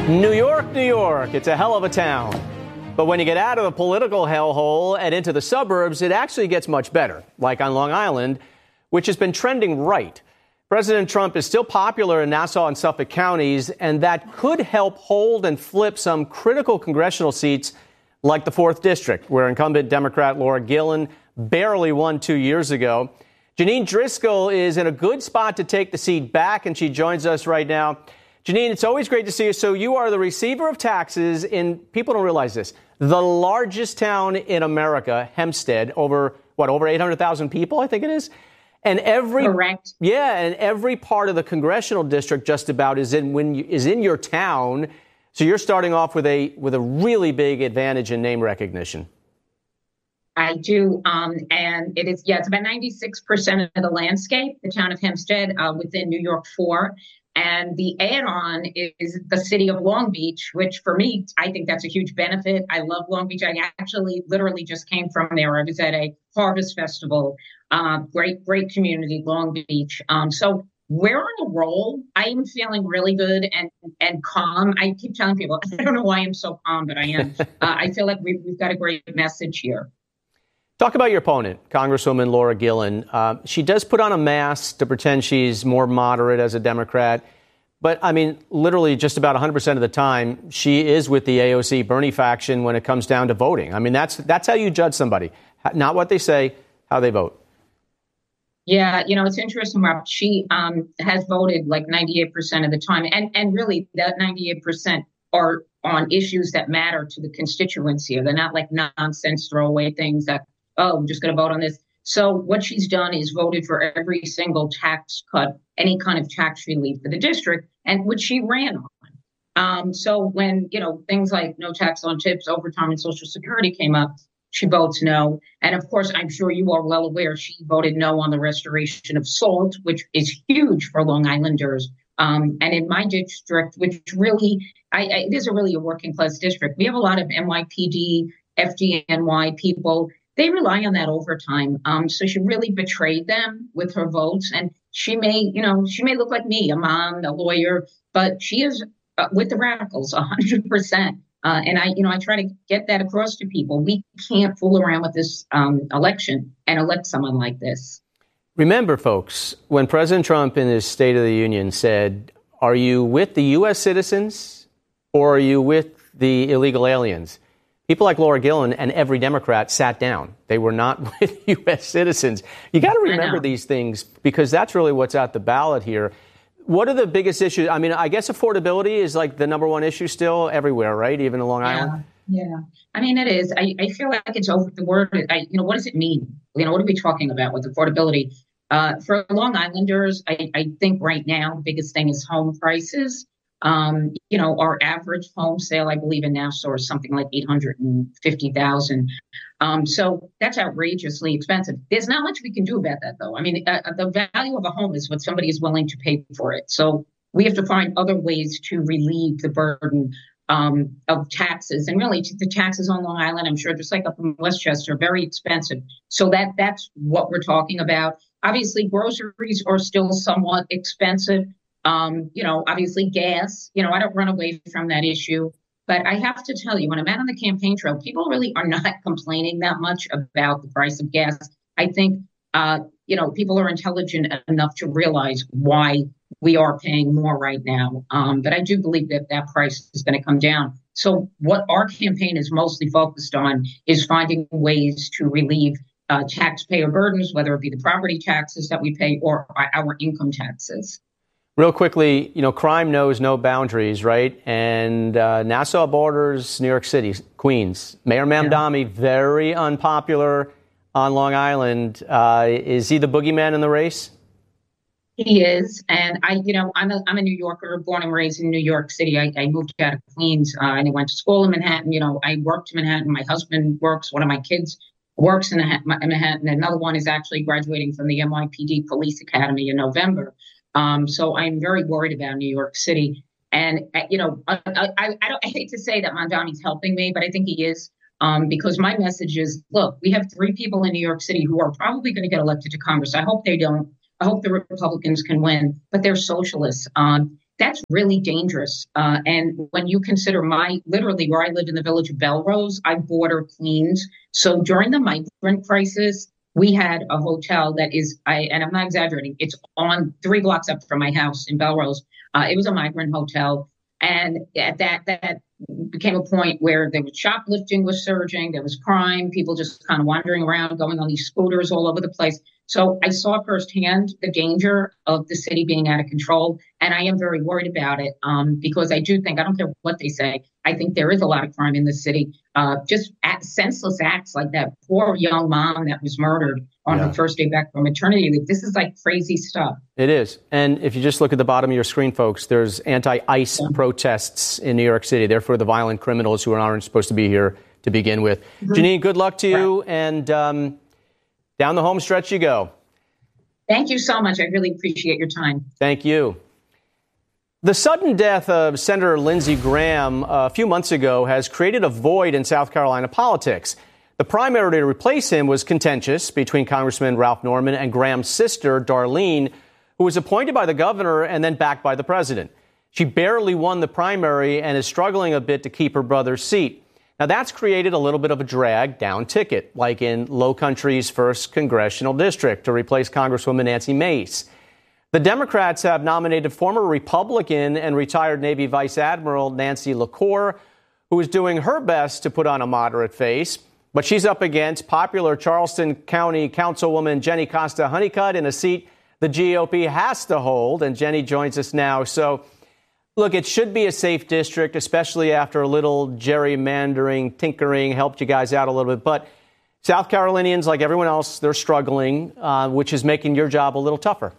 New York, New York, it's a hell of a town. But when you get out of the political hellhole and into the suburbs, it actually gets much better, like on Long Island, which has been trending right. President Trump is still popular in Nassau and Suffolk counties, and that could help hold and flip some critical congressional seats like the 4th District, where incumbent Democrat Laura Gillen barely won 2 years ago. Janine Driscoll is in a good spot to take the seat back, and she joins us right now. Janine, it's always great to see you. So you are the receiver of taxes in, people don't realize this, the largest town in America, Hempstead, over 800,000 people, I think it is. And Correct. Yeah, and every part of the congressional district just about is in your town. So you're starting off with a really big advantage in name recognition. I do. And it is, it's about 96% of the landscape, the town of Hempstead, within New York 4. And the add-on is the city of Long Beach, which for me, I think that's a huge benefit. I love Long Beach. I actually literally just came from there. I was at a harvest festival. Great community, Long Beach. So we're on a roll. I am feeling really good and calm. I keep telling people, I don't know why I'm so calm, but I am. I feel like we've got a great message here. Talk about your opponent, Congresswoman Laura Gillen. She does put on a mask to pretend she's more moderate as a Democrat. But, I mean, literally just about 100% of the time, she is with the AOC Bernie faction when it comes down to voting. I mean, that's how you judge somebody. Not what they say, how they vote. Yeah, it's interesting, Rob. She has voted like 98% of the time. And really, that 98% are on issues that matter to the constituency. They're not like nonsense throwaway things that, I'm just going to vote on this. So what she's done is voted for every single tax cut, any kind of tax relief for the district, and which she ran on. So when, things like no tax on tips, overtime, and Social Security came up, she votes no. And of course, I'm sure you are well aware, she voted no on the restoration of SALT, which is huge for Long Islanders. And in my district, which really, it is really a working class district, we have a lot of NYPD, FDNY people. They rely on that overtime. So she really betrayed them with her votes. And she may look like me, a mom, a lawyer, but she is with the radicals 100%. And I try to get that across to people. We can't fool around with this election and elect someone like this. Remember, folks, when President Trump in his State of the Union said, are you with the U.S. citizens or are you with the illegal aliens? People like Laura Gillen and every Democrat sat down. They were not with U.S. citizens. You got to remember these things because that's really what's at the ballot here. What are the biggest issues? I mean, I guess affordability is like the number one issue still everywhere, right? Even in Long Island. Yeah. I mean, it is. I feel like it's over the word. What does it mean? What are we talking about with affordability? For Long Islanders, I think right now the biggest thing is home prices. Our average home sale, I believe in Nassau is something like $850,000. So that's outrageously expensive. There's not much we can do about that, though. I mean, the value of a home is what somebody is willing to pay for it. So we have to find other ways to relieve the burden of taxes. And really, the taxes on Long Island, I'm sure, just like up in Westchester, are very expensive. So that's what we're talking about. Obviously, groceries are still somewhat expensive. Obviously gas, I don't run away from that issue, but I have to tell you, when I'm out on the campaign trail, people really are not complaining that much about the price of gas. I think, people are intelligent enough to realize why we are paying more right now. But I do believe that price is going to come down. So what our campaign is mostly focused on is finding ways to relieve taxpayer burdens, whether it be the property taxes that we pay or our income taxes. Real quickly, crime knows no boundaries, right? And Nassau borders New York City, Queens. Mayor Mamdani, very unpopular on Long Island. Is he the boogeyman in the race? He is. And I'm a New Yorker, born and raised in New York City. I moved out of Queens and I went to school in Manhattan. I worked in Manhattan. My husband works. One of my kids works in Manhattan. Another one is actually graduating from the NYPD Police Academy in November. So I'm very worried about New York City. And, I hate to say that Mamdani's helping me, but I think he is, because my message is, look, we have 3 people in New York City who are probably going to get elected to Congress. I hope they don't. I hope the Republicans can win, but they're socialists. that's really dangerous. And when you consider literally where I lived in the village of Belrose, I border Queens. So during the migrant crisis, we had a hotel that and I'm not exaggerating, it's on 3 blocks up from my house in Belrose. It was a migrant hotel. And at that became a point where there was shoplifting was surging, there was crime, people just kind of wandering around, going on these scooters all over the place. So I saw firsthand the danger of the city being out of control, and I am very worried about it because I do think, I don't care what they say, I think there is a lot of crime in the city. Just senseless acts like that poor young mom that was murdered on her first day back from maternity leave. This is like crazy stuff. It is. And if you just look at the bottom of your screen, folks, there's anti-ICE protests in New York City. They're for the violent criminals who aren't supposed to be here to begin with. Mm-hmm. Janine, good luck to you. And down the home stretch you go. Thank you so much. I really appreciate your time. Thank you. The sudden death of Senator Lindsey Graham a few months ago has created a void in South Carolina politics. The primary to replace him was contentious between Congressman Ralph Norman and Graham's sister, Darlene, who was appointed by the governor and then backed by the president. She barely won the primary and is struggling a bit to keep her brother's seat. Now, that's created a little bit of a drag down ticket, like in Low Country's 1st Congressional District, to replace Congresswoman Nancy Mace. The Democrats have nominated former Republican and retired Navy Vice Admiral Nancy LaCour, who is doing her best to put on a moderate face. But she's up against popular Charleston County Councilwoman Jenny Costa Honeycutt in a seat the GOP has to hold. And Jenny joins us now. So, look, it should be a safe district, especially after a little gerrymandering, tinkering helped you guys out a little bit. But South Carolinians, like everyone else, they're struggling, which is making your job a little tougher.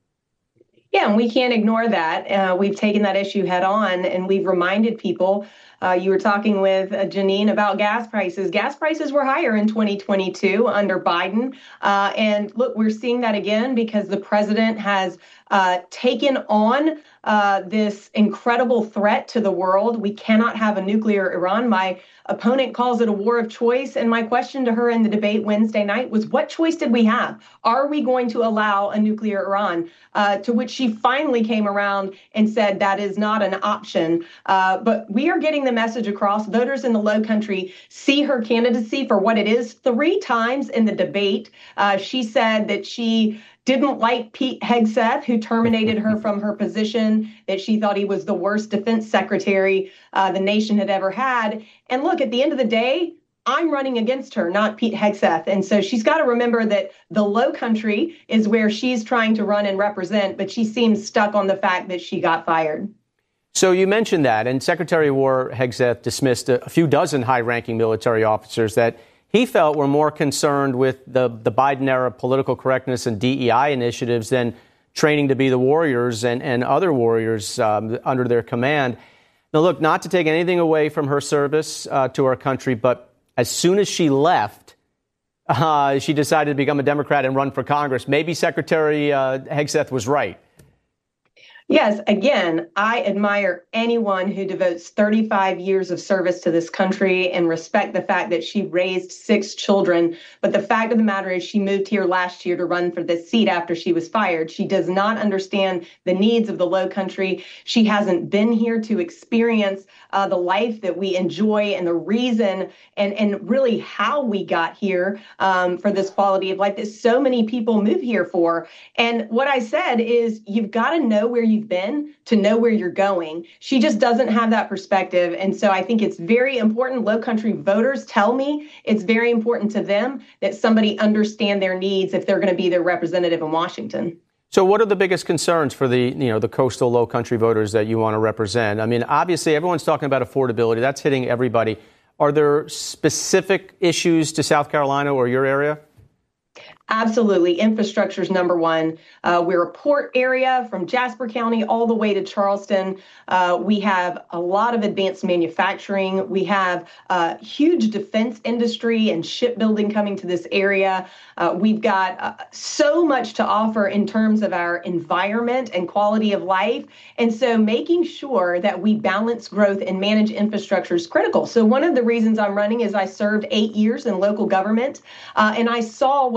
Yeah, and we can't ignore that. We've taken that issue head on, and we've reminded people. You were talking with Janine about gas prices. Gas prices were higher in 2022 under Biden. And look, we're seeing that again because the president has taken on this incredible threat to the world. We cannot have a nuclear Iran. My opponent calls it a war of choice. And my question to her in the debate Wednesday night was, what choice did we have? Are we going to allow a nuclear Iran? To which she finally came around and said that is not an option. But we are getting the message across. Voters in the Low Country see her candidacy for what it is. 3 times in the debate, she said that she didn't like Pete Hegseth, who terminated her from her position, that she thought he was the worst defense secretary the nation had ever had. And look, at the end of the day, I'm running against her, not Pete Hegseth. And so she's got to remember that the Low Country is where she's trying to run and represent, but she seems stuck on the fact that she got fired. So you mentioned that, and Secretary of War Hegseth dismissed a few dozen high-ranking military officers that he felt were more concerned with the Biden-era political correctness and DEI initiatives than training to be the warriors and other warriors under their command. Now, look, not to take anything away from her service to our country, but as soon as she left, she decided to become a Democrat and run for Congress. Maybe Secretary Hegseth was right. Yes, again, I admire anyone who devotes 35 years of service to this country and respect the fact that she raised 6 children. But the fact of the matter is she moved here last year to run for this seat after she was fired. She does not understand the needs of the Low Country. She hasn't been here to experience the life that we enjoy and the reason and really how we got here for this quality of life that so many people move here for. And what I said is you've got to know where you've been to know where you're going. She just doesn't have that perspective. And so I think it's very important. Low Country voters tell me it's very important to them that somebody understand their needs if they're going to be their representative in Washington. So what are the biggest concerns for the coastal Low Country voters that you want to represent? I mean, obviously, everyone's talking about affordability. That's hitting everybody. Are there specific issues to South Carolina or your area? Absolutely. Infrastructure is number one. We're a port area from Jasper County all the way to Charleston. We have a lot of advanced manufacturing. We have a huge defense industry and shipbuilding coming to this area. We've got so much to offer in terms of our environment and quality of life. And so making sure that we balance growth and manage infrastructure is critical. So one of the reasons I'm running is I served 8 years in local government, and I saw what happened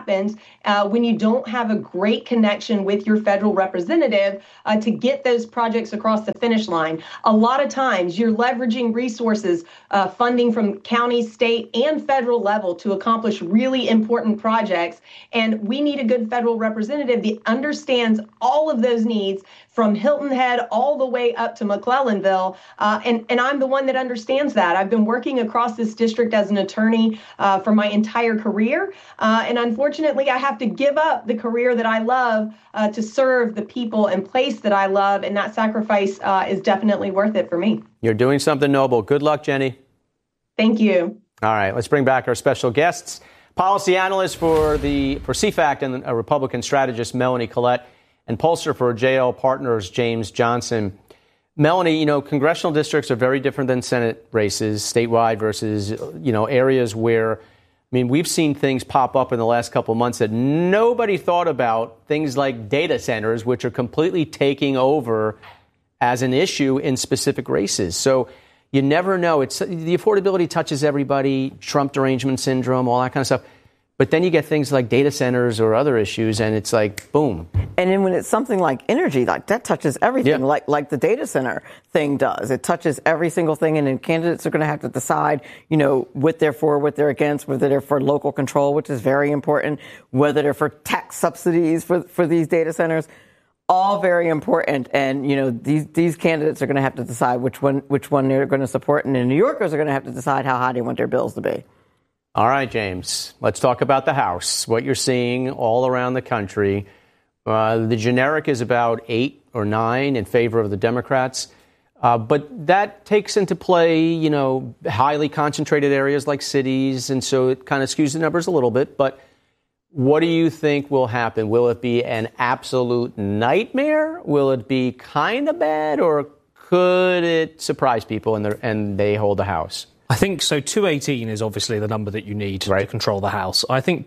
happens when you don't have a great connection with your federal representative to get those projects across the finish line. A lot of times you're leveraging resources, funding from county, state, and federal level to accomplish really important projects. And we need a good federal representative that understands all of those needs from Hilton Head all the way up to McClellanville. And I'm the one that understands that. I've been working across this district as an attorney for my entire career. And unfortunately, I have to give up the career that I love to serve the people and place that I love. And that sacrifice is definitely worth it for me. You're doing something noble. Good luck, Jenny. Thank you. All right, let's bring back our special guests. Policy analyst for CFAC and a Republican strategist, Melanie Collette, and pollster for JL Partners, James Johnson. Melanie, congressional districts are very different than Senate races, statewide versus, areas where, we've seen things pop up in the last couple of months that nobody thought about, things like data centers, which are completely taking over as an issue in specific races. So you never know. The affordability touches everybody, Trump derangement syndrome, all that kind of stuff. But then you get things like data centers or other issues, and it's like, boom. And then when it's something like energy, like that touches everything, like the data center thing does. It touches every single thing, and then candidates are going to have to decide, what they're for, what they're against, whether they're for local control, which is very important, whether they're for tax subsidies for these data centers. All very important, and these candidates are going to have to decide which one they're going to support, and the New Yorkers are going to have to decide how high they want their bills to be. All right, James, let's talk about the House, what you're seeing all around the country. The generic is about 8 or 9 in favor of the Democrats. But that takes into play, highly concentrated areas like cities. And so it kind of skews the numbers a little bit. But what do you think will happen? Will it be an absolute nightmare? Will it be kind of bad? Or could it surprise people and they hold the House? I think so. 218 is obviously the number that you need to control the House. I think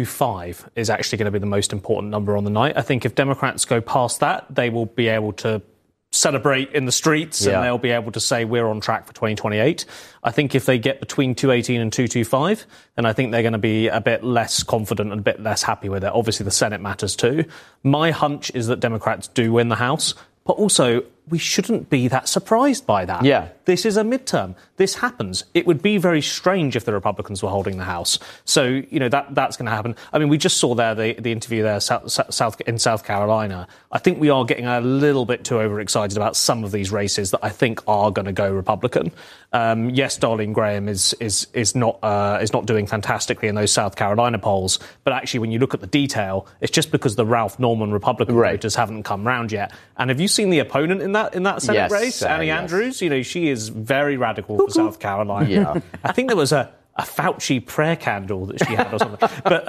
225 is actually going to be the most important number on the night. I think if Democrats go past that, they will be able to celebrate in the streets and they'll be able to say we're on track for 2028. I think if they get between 218 and 225, then I think they're going to be a bit less confident and a bit less happy with it. Obviously, the Senate matters too. My hunch is that Democrats do win the House, but also we shouldn't be that surprised by that. Yeah. This is a midterm. This happens. It would be very strange if the Republicans were holding the House. So, that's going to happen. We just saw there the interview there in South Carolina. I think we are getting a little bit too overexcited about some of these races that I think are going to go Republican. Yes, Darlene Graham is not doing fantastically in those South Carolina polls, but actually when you look at the detail, it's just because the Ralph Norman Republican voters haven't come round yet. And have you seen the opponent in that Senate race, Annie Andrews? She is very radical for South Carolina. Yeah. I think there was a Fauci prayer candle that she had or something.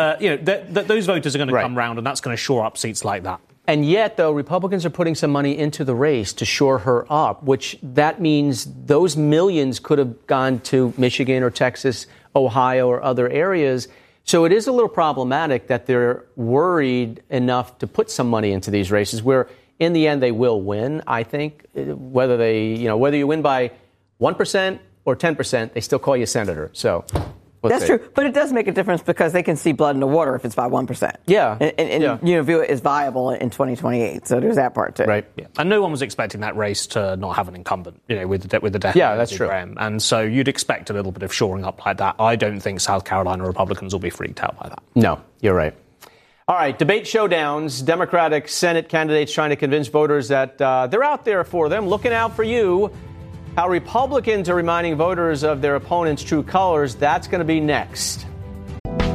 But those voters are going to come round, and that's going to shore up seats like that. And yet, though, Republicans are putting some money into the race to shore her up, which that means those millions could have gone to Michigan or Texas, Ohio, or other areas. So it is a little problematic that they're worried enough to put some money into these races where in the end they will win, I think. Whether you win by 1% or 10%, they still call you senator. So that's true. But it does make a difference because they can see blood in the water if it's by 1%. Yeah. And view it as viable in 2028. So there's that part too. Right. Yeah. And no one was expecting that race to not have an incumbent, with the death. Yeah, that's true. Graham. And so you'd expect a little bit of shoring up like that. I don't think South Carolina Republicans will be freaked out by that. No, you're right. All right, debate showdowns. Democratic Senate candidates trying to convince voters that they're out there for them, looking out for you. How Republicans are reminding voters of their opponents' true colors. That's going to be next.